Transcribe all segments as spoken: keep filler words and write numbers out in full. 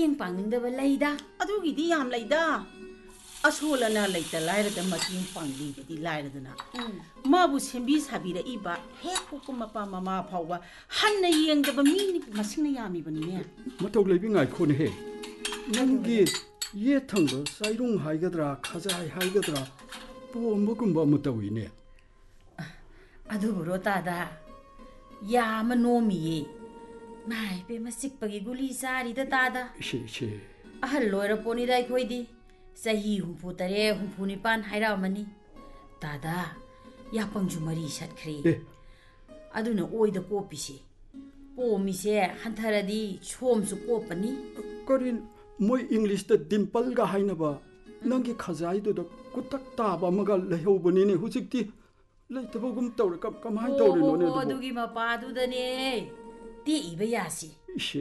ꯃꯇꯦꯡ ꯄꯥꯡꯅꯤꯡꯗꯕ ꯂꯩꯗ ꯑꯗꯨꯒꯤꯗꯤ ꯌꯥꯝ ꯂꯩꯗ ꯑꯁꯣꯜꯂꯅ ꯂꯩꯇ ꯂꯥꯏꯔꯗ ꯃꯇꯦꯡ ꯄꯥꯡꯕꯤꯕꯗꯤ ꯂꯥꯏꯔꯗꯅ ꯃꯥꯕꯨ ꯁꯦꯝꯕꯤ ꯁꯥꯕꯤꯔꯛꯏꯕ ꯍꯦꯛ ꯄꯣꯛꯄ ꯃꯄꯥ ꯃꯃꯥ ꯐꯥꯎꯕ ꯍꯟꯅ ꯌꯦꯡꯗꯕ ꯃꯤ ꯃꯁꯤꯡꯅ ꯌꯥꯝꯃꯤꯕꯅꯤꯅꯦ ꯃꯇꯧ ꯂꯩꯕꯤ ꯉꯥꯏꯈꯣꯅꯦꯍꯦ ꯅꯪꯒꯤ ꯌꯦꯠ ꯊꯪꯕ ꯆꯥꯏꯔꯨꯡ ꯍꯥꯏꯒꯗ꯭ꯔꯥ ꯈꯖꯥꯏ ꯍꯥꯏꯒꯗ꯭ꯔꯥ ꯄꯣꯝꯕꯒꯨꯝꯕ ꯑꯃ ꯇꯧꯏꯅꯦ ꯑꯗꯨꯕꯨꯔꯣ ꯇꯥꯗ ꯌꯥꯝꯅ ꯅꯣꯝꯃꯤꯌꯦ ꯃꯥꯏ ꯄꯦꯝꯃ ꯆꯤꯛꯄꯒꯤ ꯒꯨꯂꯤ ꯆꯥꯔꯤꯗ ꯇꯥꯗ ꯏꯁꯦ ꯏꯁꯦ ꯑꯍꯜ ꯂꯣꯏꯔꯄꯣꯠꯅꯤꯗ ꯑꯩꯈꯣꯏꯗꯤ ꯆꯍꯤ ꯍꯨꯝꯐꯨ ꯇꯔꯦꯠ ꯍꯨꯝꯐꯨ ꯅꯤꯄꯥꯟ ꯍꯥꯏꯔꯛꯑꯃꯅꯤ ꯇꯥꯗ ꯌꯥꯄꯪꯁꯨ ꯃꯔꯤ ꯁꯠꯈ꯭ꯔꯦ ꯑꯗꯨꯅ ꯑꯣꯏꯗ ꯀꯣꯞꯄꯤꯁꯦ ꯄꯣꯝꯃꯤꯁꯦ ꯍꯟꯊꯔꯗꯤ ꯁꯣꯝꯁꯨ ꯀꯣꯞꯄꯅꯤ ꯀꯔꯤ ꯃꯣꯏ ꯏꯪꯂꯤꯁꯇ ꯗꯤꯝꯄꯜꯒ ꯍꯥꯏꯅꯕ ꯅꯪꯒꯤ ꯈꯖꯥꯏꯗꯨꯗ ꯀꯨꯇꯛ ꯇꯥꯕ ꯑꯃꯒ ꯂꯩꯍꯧꯕꯅꯤꯅꯦ ꯍꯧꯖꯤꯛꯇꯤ ꯂꯩꯇꯕꯒꯨꯝ ꯇꯧꯔꯦ ꯀꯃꯥꯏꯅ ꯇꯧꯔꯤꯅꯣꯅꯦ ꯑꯗꯨꯕꯨ ꯑꯗꯨꯒꯤ ꯃꯄꯥꯗꯨꯗꯅꯦ ꯇꯦꯛꯏꯕ ꯌꯥꯁꯤ ꯏꯁꯦ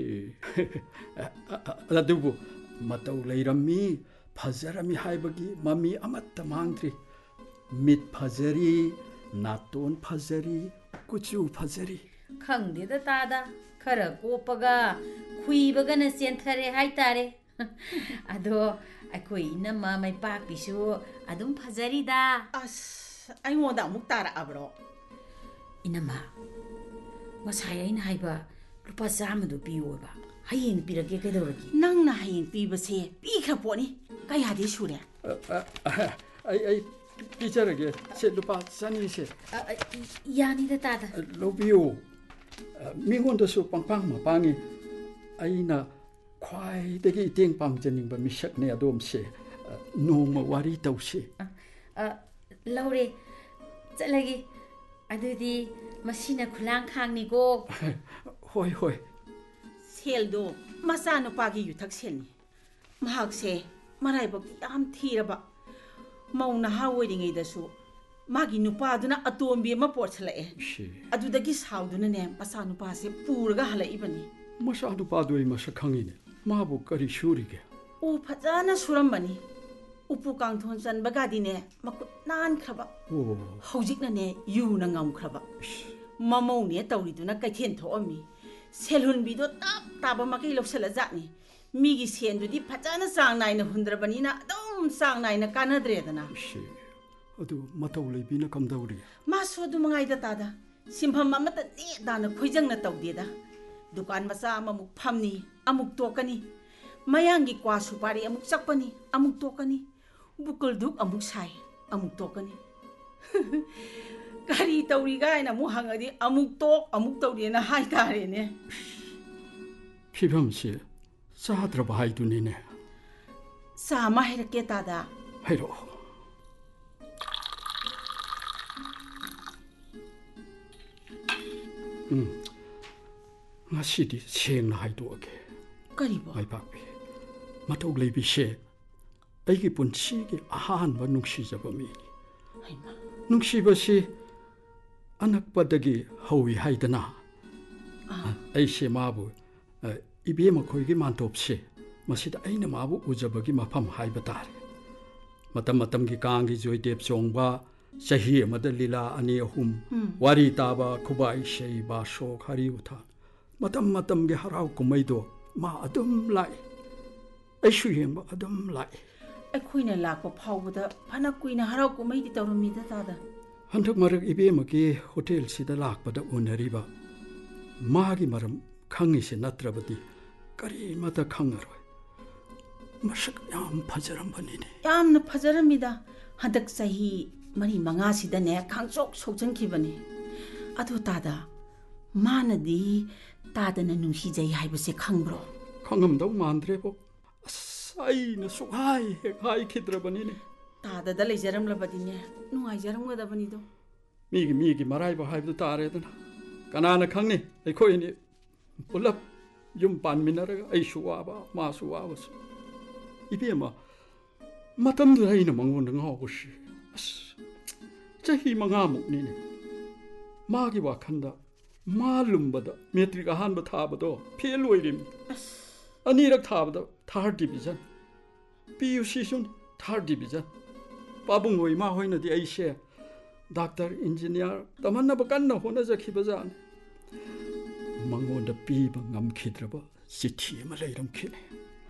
ꯑꯗꯨꯕꯨ ꯃꯇꯧ ꯂꯩꯔꯝꯃꯤ ꯐꯖꯔꯝꯃꯤ ꯍꯥꯏꯕꯒꯤ ꯃꯃꯤ ꯑꯃꯠꯇ ꯃꯥꯡꯗ꯭ꯔꯤ ꯃꯤꯠ ꯐꯖꯔꯤ ꯅꯥꯇꯣꯟ ꯐꯖꯔꯤ ꯀꯨꯆꯨ ꯐꯖꯔꯤ ꯈꯪꯗꯦꯗ ꯇꯥꯗ ꯈꯔ ꯀꯣꯞꯄꯒ ꯈꯨꯏꯕꯒꯅ ꯆꯦꯟꯊꯔꯦ ꯍꯥꯏꯇꯥꯔꯦ ꯑꯗꯣ ꯑꯩꯈꯣꯏ ꯏꯅꯝꯃ ꯃꯩꯄꯥꯛꯄꯤꯁꯨ ꯑꯗꯨꯝ ꯐꯖꯔꯤꯗ ꯑꯁ ꯑꯩꯉꯣꯟꯗ ꯑꯃꯨꯛ ꯇꯥꯔꯛꯑꯕ꯭ꯔꯣ 이놈아, ꯉꯁꯥꯏ ꯑꯩꯅ ꯍꯥꯏꯕ ꯂꯨꯄꯥ ꯆꯥꯝꯃꯗꯣ ꯄꯤꯌꯣꯕ ꯍꯌꯦꯡ ꯄꯤꯔꯛꯀꯦ ꯀꯩꯗꯧꯔꯒꯦ ꯅꯪꯅ ꯍꯌꯦꯡ ꯄꯤꯕꯁꯦ ꯄꯤꯈ꯭ꯔ ꯄꯣꯠꯅꯤ ꯀꯌꯥꯗꯤ ꯁꯨꯔꯦ ꯑꯩ ꯑꯩ ꯄꯤꯖꯔꯒꯦ ꯁꯦ ꯂꯨꯄꯥ ꯆꯅꯤꯁꯦ ꯌꯥꯅꯤꯗ ꯇꯥꯗ ꯂꯧꯕꯤꯌꯨ ꯃꯤꯉꯣꯟꯗꯁꯨ ꯄꯪꯄꯥꯡ ꯃꯄꯥꯡꯉꯤ ꯑꯩꯅ ꯈ꯭ꯋꯥꯏꯗꯒꯤ ꯏꯇꯦꯡ ꯄꯥꯡꯖꯅꯤꯡꯕ ꯃꯤꯁꯛꯅꯦ ꯑꯗꯣꯝꯁꯦ ꯅꯣꯡꯃ ꯋꯥꯔꯤ ꯇꯧꯁꯤ ꯂꯧꯔꯦ ꯆꯠꯂꯒꯦ ꯑꯗꯨꯗꯤ ꯃꯁꯤꯅ ꯈꯨꯂꯥꯡꯈꯥꯡꯅꯤꯀꯣ ꯍꯣꯏ ꯍꯣꯏ ꯁꯦꯜꯗꯣ ꯃꯆꯥꯅꯨꯄꯥꯒꯤ ꯌꯨꯊꯛ ꯁꯦꯜꯅꯤ ꯃꯍꯥꯛꯁꯦ ꯃꯔꯥꯏꯕꯛ ꯌꯥꯝ ꯊꯤꯔꯕ ꯃꯧ ꯅꯍꯥ ꯑꯣꯏꯔꯤꯉꯩꯗꯁꯨ ꯃꯥꯒꯤ ꯅꯨꯄꯥꯗꯨꯅ ꯑꯇꯣꯝꯕꯤ ꯑꯃ ꯄꯣꯠꯁꯜꯂꯛꯑꯦ ꯑꯗꯨꯗꯒꯤ ꯁꯥꯎꯗꯨꯅꯅꯦ ꯃꯆꯥꯅꯨꯄꯥꯁꯦ ꯄꯨꯔꯒ ꯍꯜꯂꯛꯏꯕꯅꯤ ꯃꯆꯥꯅꯨꯄꯥꯗꯨ ꯑꯩ ꯃꯁꯛ ꯈꯪꯉꯤꯅꯦ ꯃꯥꯕꯨ ꯀꯔꯤ ꯁꯨꯔꯤꯒꯦ ꯎ ꯐꯖꯅ ꯁꯨꯔꯝꯕꯅꯤ ꯎꯄꯨ ꯀꯥꯡꯊꯣꯟ ꯆꯟꯕꯒꯗꯤꯅꯦ ꯃꯈꯨꯠ ꯅꯥꯟꯈ꯭ꯔꯕ ꯍꯧꯖꯤꯛꯅꯅꯦ ꯌꯨꯅ ꯉꯝꯈ꯭ꯔꯕ ꯃꯃꯧꯅꯦ ꯇꯧꯔꯤꯗꯨꯅ ꯀꯩꯊꯦꯜ ꯊꯣꯛꯑꯝꯃꯤ ꯁꯦꯜꯍꯨꯟꯕꯤꯗꯣ ꯇꯞ ꯇꯥꯕ ꯃꯀꯩ ꯂꯧꯁꯜꯂꯖꯥꯠꯅꯤ ꯃꯤꯒꯤ ꯁꯦꯟꯗꯨꯗꯤ ꯐꯖꯅ ꯆꯥꯡ ꯅꯥꯏꯅ ꯍꯨꯟꯗ꯭ꯔꯕꯅꯤ나 ꯑꯗꯨꯝ ꯆꯥꯡ ꯅꯥꯏꯅ ꯀꯥꯟꯅꯗ꯭ꯔꯦꯗꯅ ꯑꯗꯨ ꯃꯇꯧ ꯂꯩꯕꯤꯅ ꯀꯝꯗꯧꯔꯤ ꯃꯥꯁꯨ ꯑꯗꯨ ꯃꯉꯥꯏꯗ ꯇꯥꯗ ꯁꯤꯟꯐꯝ ꯑꯃꯠꯇ ꯅꯦꯗꯥꯅ ꯈꯣꯏꯖꯪꯅ ꯇꯧꯗꯦꯗ ꯗꯨꯀꯥꯟ ꯃꯆꯥ ꯑꯃꯃꯨꯛ ꯐꯝꯅꯤ ꯑꯃꯨꯛ ꯇꯣꯛꯀꯅꯤ ꯃꯌꯥꯡꯒꯤ ꯀ꯭ꯋꯥ ꯁꯨꯄꯥꯔꯤ ꯑꯃꯨꯛ ꯆꯛꯄꯅꯤ ꯑꯃꯨꯛ ꯇꯣꯛꯀꯅꯤ ꯕꯨꯀꯜ ꯙꯨꯛ ꯑꯃꯨꯛ ꯁꯥꯏ ꯑꯃꯨꯛ ꯇꯣꯛꯀꯅꯤ ꯀꯔꯤ ꯇꯧꯔꯤꯒꯥꯏꯅ ꯑꯃꯨꯛ ꯍꯪꯉꯗꯤ ꯑꯃꯨꯛ ꯇꯣꯛ ꯑꯃꯨꯛ ꯇꯧꯗꯦꯅ ꯍꯥꯏꯇꯥꯔꯦꯅꯦ ꯐꯤꯕꯝꯁꯦ ꯆꯥꯗ꯭ꯔꯕ ꯍꯥꯏꯗꯨꯅꯤꯅꯦ ꯆꯥ ꯑꯃ ꯍꯩꯔꯛꯀꯦ ꯇꯥꯗ ꯍꯩꯔꯛꯑꯣ ꯎꯝ ꯉꯁꯤꯗꯤ ꯁꯦꯡꯅ ꯍꯥꯏꯗꯣꯛꯑꯒꯦ ꯀꯔꯤꯕꯣ ꯃꯩꯄꯥꯛꯄꯤ ꯃꯇꯧ ꯂꯩꯕꯤꯁꯦ ꯑꯩꯒꯤ ꯄꯨꯟꯁꯤꯒꯤ ꯑꯍꯥꯟꯕ ꯅꯨꯡꯁꯤꯖꯕ ꯃꯤꯅꯤ ꯅꯨꯡꯁꯤꯕꯁꯤ ꯑꯅꯛꯄꯗꯒꯤ ꯍꯧꯏ ꯍꯥꯏꯗꯅ ꯑꯩꯁꯦ ꯃꯥꯕꯨ ꯏꯕꯦꯝꯃ ꯈꯣꯏꯒꯤ ꯃꯥꯟꯇꯣꯞꯁꯦ ꯃꯁꯤꯗ ꯑꯩꯅ ꯃꯥꯕꯨ ꯎꯖꯕꯒꯤ ꯃꯐꯝ ꯍꯥꯏꯕ ꯇꯥꯔꯦ ꯃꯇꯝ ꯃꯇꯝꯒꯤ ꯀꯥꯡꯒꯤ ꯖꯣꯏꯗꯦꯕ ꯆꯣꯡꯕ ꯆꯍꯤ ꯑꯃꯗ ꯂꯤꯂꯥ ꯑꯅꯤ ꯑꯍꯨꯝ ꯋꯥꯔꯤ ꯇꯥꯕ ꯈꯨꯕꯥꯛ ꯏꯁꯩ ꯕꯥꯁꯣꯛ ꯍꯔꯤ ꯎꯊꯥ ꯃꯇꯝ ꯃꯇꯝꯒꯤ ꯍꯔꯥꯎ ꯀꯨꯝꯍꯩꯗꯣ ꯃꯥ ꯑꯗꯨꯝ ꯂꯥꯛꯏ ꯑꯩꯁꯨ ꯌꯦꯡꯕ ꯑꯗꯨꯝ ꯂꯥꯛꯏ ꯑꯩꯈꯣꯏꯅ ꯂꯥꯛꯄ ꯐꯥꯎꯕꯗ ꯐꯅ ꯀꯨꯏꯅ ꯍꯔꯥꯎ ꯀꯨꯝꯍꯩꯗꯤ ꯇꯧꯔꯝꯃꯤꯗ ꯇꯥꯗ ꯍꯟꯗꯛ ꯃꯔꯛ ꯏꯕꯦꯝꯃꯒꯤ ꯍꯣꯇꯦꯜꯁꯤꯗ ꯂꯥꯛꯄꯗ ꯎꯅꯔꯤꯕ ꯃꯥꯒꯤ ꯃꯔꯝ ꯈꯪꯉꯤꯁꯦ ꯅꯠꯇ꯭ꯔꯕꯗꯤ ꯀꯔꯤꯃꯇ ꯈꯪꯉꯔꯣꯏ ꯃꯁꯛ ꯌꯥꯝ ꯐꯖꯔꯝꯕꯅꯤꯅꯦ ꯌꯥꯝꯅ ꯐꯖꯔꯝꯃꯤꯗ ꯍꯟꯗꯛ ꯆꯍꯤ ꯃꯔꯤ ꯃꯉꯥꯁꯤꯗꯅꯦ ꯈꯥꯡꯆꯣꯛ ꯁꯣꯛꯆꯟꯈꯤꯕꯅꯤ ꯑꯗꯨ ꯇꯥꯗ ꯃꯥꯅꯗꯤ ꯇꯥꯗꯅ ꯅꯨꯡꯁꯤꯖꯩ ꯍꯥꯏꯕꯁꯦ ꯈꯪꯕ꯭ꯔꯣ ꯈꯪꯉꯝꯗꯧ ꯃꯥꯟꯗ꯭ꯔꯦꯕꯣ ꯑꯁ ꯑꯩꯅ ꯁꯨꯛꯍꯥꯏ ꯍꯦꯛ ꯍꯥꯏꯈꯤꯗ꯭ꯔꯕꯅꯤꯅꯦ ꯇꯥꯗꯗ ꯂꯩꯖꯔꯝꯂꯕꯗꯤꯅꯦ ꯅꯨꯡꯉꯥꯏꯖꯔꯝꯒꯗꯕꯅꯤꯗꯣ ꯃꯤꯒꯤ ꯃꯤꯒꯤ ꯃꯔꯥꯏꯕꯛ ꯍꯥꯏꯕꯗꯨ ꯇꯥꯔꯦꯗꯅ ꯀꯅꯥꯅ ꯈꯪꯅꯤ ꯑꯩꯈꯣꯏꯅꯤ ꯄꯨꯂꯞ ꯌꯨꯝ ꯄꯥꯟꯃꯤꯟꯅꯔꯒ ꯑꯩꯁꯨ ꯋꯥꯕ ꯃꯥꯁꯨ ꯋꯥꯕꯁꯨ ꯏꯕꯦꯝꯃ ꯃꯇꯝꯗꯨꯗ ꯑꯩꯅ ꯃꯉꯣꯟꯗ ꯉꯥꯎꯕꯁꯤ ꯑꯁ ꯆꯍꯤ ꯃꯉꯥꯃꯨꯛꯅꯤꯅꯦ ꯃꯥꯒꯤ ꯋꯥꯈꯜꯗ ꯃꯥ ꯂꯨꯝꯕꯗ ꯃꯦꯇ꯭ꯔꯤꯛ ꯑꯍꯥꯟꯕ ꯊꯥꯕꯗꯣ ꯐꯦꯜ ꯑꯣꯏꯔꯤꯃꯤ ꯑꯅꯤꯔꯛ ꯊꯥꯕꯗ ꯊꯥꯔꯠ ꯗꯤꯕꯤꯖꯟ ꯄꯤ ꯌꯨ ꯁꯤꯁꯨ ꯊꯥꯔꯠ ꯗꯤꯕꯤꯖꯟ ꯄꯥꯕꯨꯡ ꯍꯣꯏ ꯏꯃꯥ ꯍꯣꯏꯅꯗꯤ ꯑꯩꯁꯦ ꯗꯥꯛꯇꯔ ꯏꯟꯖꯤꯅꯤꯌꯥꯔ ꯇꯝꯍꯟꯅꯕ ꯀꯟꯅ ꯍꯣꯠꯅꯖꯈꯤꯕꯖꯥꯠꯅꯤ ꯃꯉꯣꯟꯗ ꯄꯤꯕ ꯉꯝꯈꯤꯗ꯭ꯔꯕ ꯆꯤꯊꯤ ꯑꯃ ꯂꯩꯔꯝꯈꯤꯅꯤ